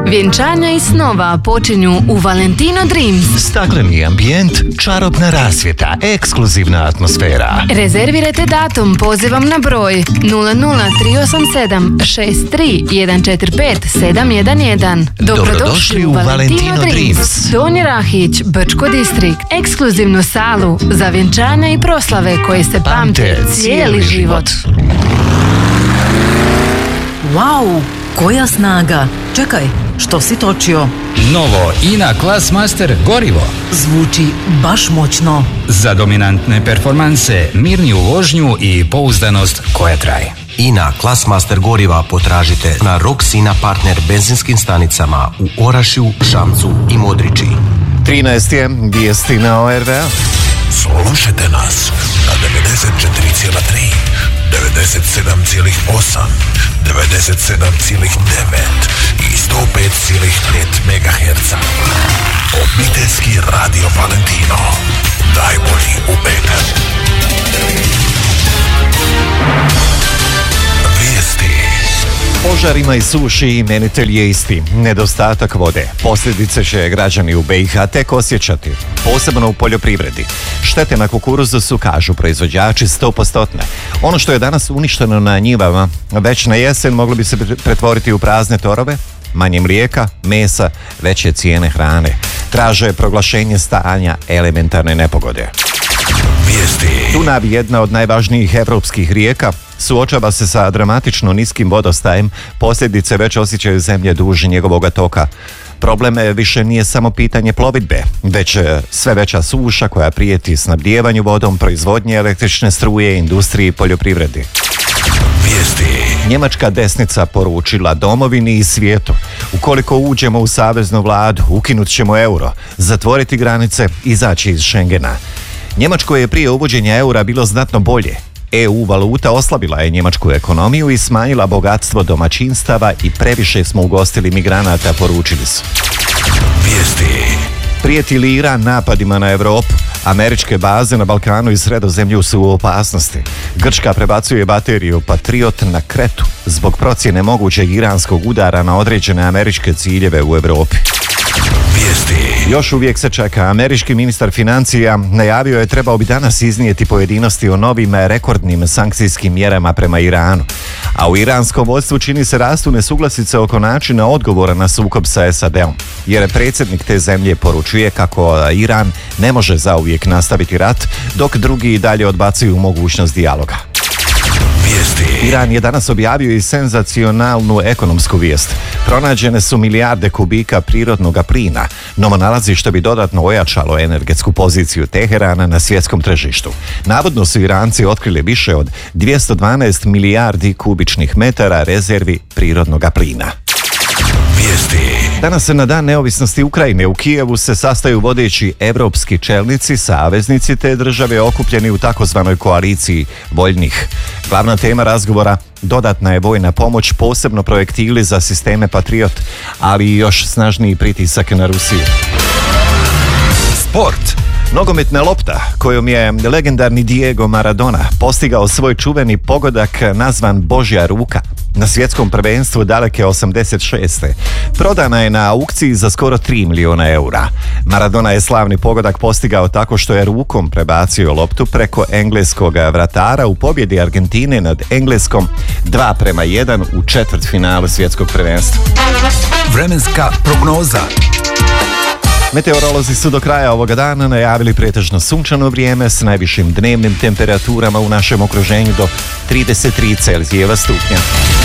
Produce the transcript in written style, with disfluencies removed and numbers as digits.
Vjenčanja i snova počinju u Valentino Dreams. Stakleni ambijent, čarobna rasvjeta, ekskluzivna atmosfera. Rezervirajte datum pozivom na broj 00387 63 145 711. Dobrodošli u Valentino Dreams. Donji Rahić, Brčko distrikt. Ekskluzivnu salu za vjenčanja i proslave koje se pamte cijeli život. Wow, koja snaga! Čekaj, što si točio? Novo INA Classmaster gorivo. Zvuči baš moćno. Za dominantne performanse, mirniju vožnju i pouzdanost koja traje. INA Classmaster goriva potražite na Rox INA partner benzinskim stanicama u Orašju, Šamcu i Modriči. 13 je vijesti na ORV-a. Slušajte nas na 94,3, 97,8, 97,9 i 105,5 MHz. Obiteljski radio Valentino. Najbolji u petak. Vijesti. Požarima i suši imenitelj je isti. Nedostatak vode. Posljedice će građani u BiH tek osjećati, posebno u poljoprivredi. Štete na kukuruzu su, kažu proizvođači, 100%. Ono što je danas uništeno na njivama, već na jesen moglo bi se pretvoriti u prazne torove, manje mlijeka, mesa, veće cijene hrane. Traže proglašenje stanja elementarne nepogode. Vijesti. Dunav, jedna od najvažnijih europskih rijeka, suočava se sa dramatično niskim vodostajem. Posljedice već osjećaju zemlje duž njegovog toka. Problem više nije samo pitanje plovidbe, već sve veća suša koja prijeti snabdijevanju vodom, proizvodnje električne struje, industriji i poljoprivredi. Vijesti. Njemačka desnica poručila domovini i svijetu: ukoliko uđemo u saveznu vladu, ukinut ćemo euro, zatvoriti granice, izaći iz Schengena. Njemačkoj je prije uvođenja eura bilo znatno bolje. EU valuta oslabila je njemačku ekonomiju i smanjila bogatstvo domaćinstava i previše smo ugostili migranata, poručili su. Vijesti. Prijeti li Iran napadima na Europu? Američke baze na Balkanu i Sredozemlju su u opasnosti. Grčka prebacuje bateriju Patriot na Kretu zbog procjene mogućeg iranskog udara na određene američke ciljeve u Europi. Vijesti. Još uvijek se čeka. Američki ministar financija najavio je trebao bi danas iznijeti pojedinosti o novim rekordnim sankcijskim mjerama prema Iranu. A u iranskom vodstvu čini se rastu nesuglasice oko načina odgovora na sukob sa SAD-om. Jer predsjednik te zemlje poručuje kako Iran ne može zauvijek nastaviti rat, dok drugi i dalje odbacuju mogućnost dijaloga. Vijesti. Iran je danas objavio i senzacionalnu ekonomsku vijest. Pronađene su milijarde kubika prirodnog plina, novo nalazište bi dodatno ojačalo energetsku poziciju Teherana na svjetskom tržištu. Navodno su Iranci otkrili više od 212 milijardi kubičnih metara rezervi prirodnog plina. Vijesti. Danas se na Dan neovisnosti Ukrajine u Kijevu se sastaju vodeći evropski čelnici, saveznici te države okupljeni u takozvanoj koaliciji voljnih. Glavna tema razgovora dodatna je vojna pomoć, posebno projektili za sisteme Patriot, ali i još snažniji pritisak na Rusiju. Sport. Nogometna lopta kojom je legendarni Diego Maradona postigao svoj čuveni pogodak nazvan Božja ruka na svjetskom prvenstvu daleke 86. prodana je na aukciji za skoro 3 milijuna eura. Maradona je slavni pogodak postigao tako što je rukom prebacio loptu preko engleskog vratara u pobjedi Argentine nad Engleskom 2:1 u četvrtfinalu svjetskog prvenstva. Vremenska prognoza. Meteorolozi su do kraja ovoga dana najavili pretežno sunčano vrijeme s najvišim dnevnim temperaturama u našem okruženju do 33 Celzijeva stupnja.